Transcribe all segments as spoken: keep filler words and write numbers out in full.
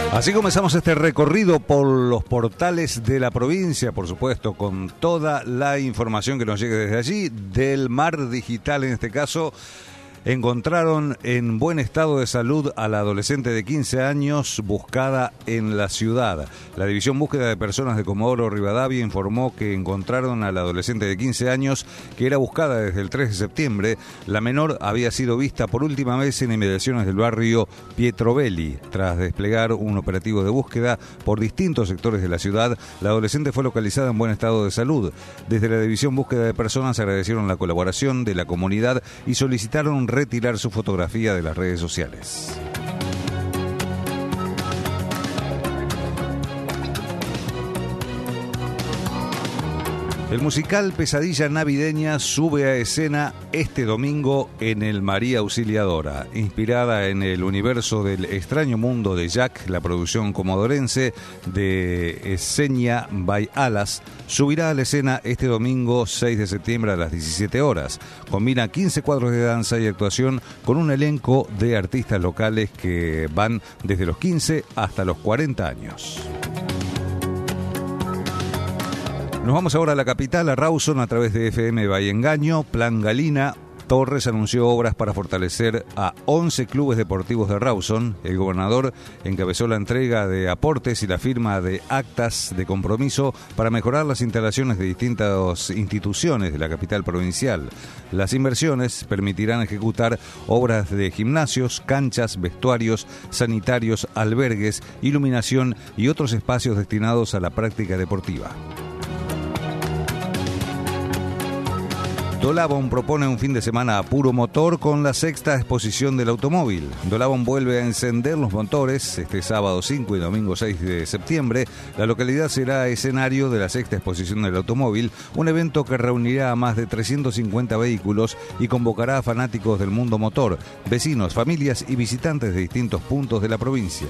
Así comenzamos este recorrido por los portales de la provincia, por supuesto, con toda la información que nos llegue desde allí, del Mar Digital en este caso. Encontraron en buen estado de salud a la adolescente de quince años buscada en la ciudad. La División Búsqueda de Personas de Comodoro Rivadavia informó que encontraron a la adolescente de quince años que era buscada desde el tres de septiembre. La menor había sido vista por última vez en inmediaciones del barrio Pietroveli. Tras desplegar un operativo de búsqueda por distintos sectores de la ciudad, la adolescente fue localizada en buen estado de salud. Desde la División Búsqueda de Personas agradecieron la colaboración de la comunidad y solicitaron retirar su fotografía de las redes sociales. El musical Pesadilla Navideña sube a escena este domingo en el María Auxiliadora. Inspirada en el universo del extraño mundo de Jack, la producción comodorense de Esenia by Alas subirá a la escena este domingo seis de septiembre a las diecisiete horas. Combina quince cuadros de danza y actuación con un elenco de artistas locales que van desde los quince hasta los cuarenta años. Nos vamos ahora a la capital, a Rawson, a través de F M Vallengaño. Plan Galina. Torres anunció obras para fortalecer a once clubes deportivos de Rawson. El gobernador encabezó la entrega de aportes y la firma de actas de compromiso para mejorar las instalaciones de distintas instituciones de la capital provincial. Las inversiones permitirán ejecutar obras de gimnasios, canchas, vestuarios, sanitarios, albergues, iluminación y otros espacios destinados a la práctica deportiva. Dolabon propone un fin de semana a puro motor con la sexta exposición del automóvil. Dolabon vuelve a encender los motores este sábado cinco y domingo seis de septiembre. La localidad será escenario de la sexta exposición del automóvil, un evento que reunirá a más de trescientos cincuenta vehículos y convocará a fanáticos del mundo motor, vecinos, familias y visitantes de distintos puntos de la provincia.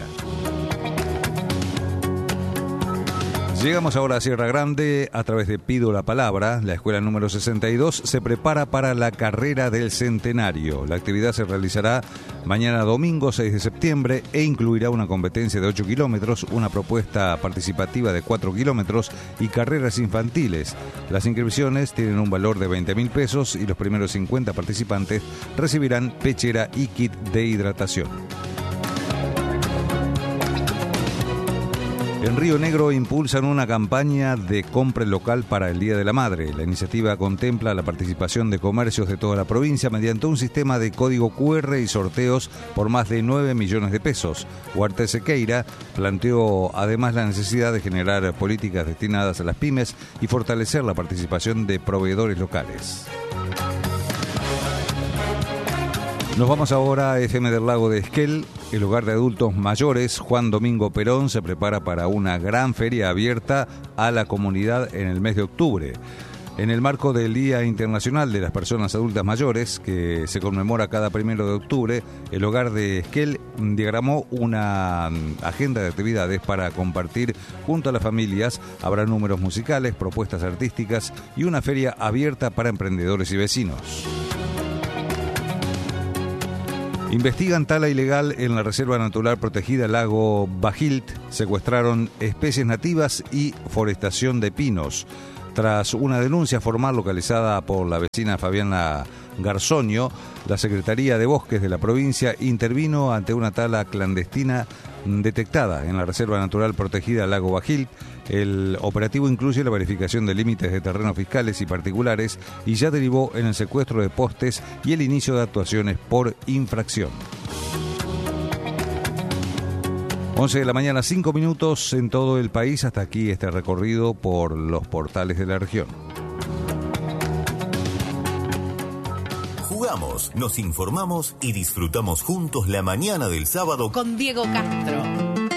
Llegamos ahora a Sierra Grande a través de Pido la Palabra. La escuela número sesenta y dos se prepara para la carrera del centenario. La actividad se realizará mañana domingo seis de septiembre e incluirá una competencia de ocho kilómetros, una propuesta participativa de cuatro kilómetros y carreras infantiles. Las inscripciones tienen un valor de veinte mil pesos y los primeros cincuenta participantes recibirán pechera y kit de hidratación. En Río Negro impulsan una campaña de compra local para el Día de la Madre. La iniciativa contempla la participación de comercios de toda la provincia mediante un sistema de código cu erre y sorteos por más de nueve millones de pesos. Huarte Sequeira planteó además la necesidad de generar políticas destinadas a las pymes y fortalecer la participación de proveedores locales. Nos vamos ahora a F M del Lago de Esquel. El hogar de adultos mayores Juan Domingo Perón se prepara para una gran feria abierta a la comunidad en el mes de octubre. En el marco del Día Internacional de las Personas Adultas Mayores, que se conmemora cada primero de octubre, el hogar de Esquel diagramó una agenda de actividades para compartir junto a las familias. Habrá números musicales, propuestas artísticas y una feria abierta para emprendedores y vecinos. Investigan tala ilegal en la Reserva Natural Protegida Lago Bajilt. Secuestraron especies nativas y forestación de pinos. Tras una denuncia formal localizada por la vecina Fabiana Garzonio, la Secretaría de Bosques de la provincia intervino ante una tala clandestina detectada en la Reserva Natural Protegida Lago Bajilt. El operativo incluye la verificación de límites de terrenos fiscales y particulares y ya derivó en el secuestro de postes y el inicio de actuaciones por infracción. once de la mañana, cinco minutos en todo el país. Hasta aquí este recorrido por los portales de la región. Jugamos, nos informamos y disfrutamos juntos la mañana del sábado con Diego Castro.